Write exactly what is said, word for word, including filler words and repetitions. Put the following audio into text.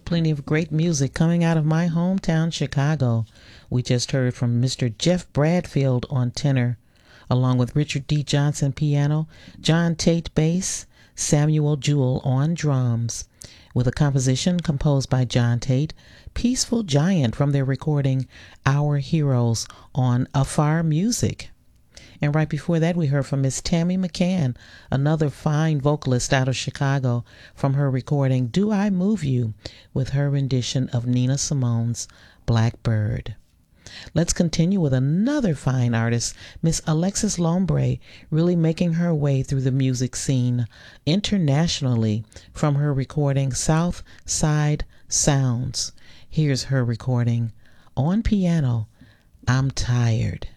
Plenty of great music coming out of my hometown, Chicago. We just heard from Mister Jeff Bradfield on tenor, along with Richard D. Johnson piano, John Tate bass, Samuel Jewell on drums, with a composition composed by John Tate, Peaceful Giant, from their recording Our Heroes on Afar Music. And right before that, we heard from Miss Tammy McCann, another fine vocalist out of Chicago, from her recording Do I Move You, with her rendition of Nina Simone's Blackbird. Let's continue with another fine artist, Miss Alexis Lombre, really making her way through the music scene internationally from her recording South Side Sounds. Here's her recording on piano, I'm Tired.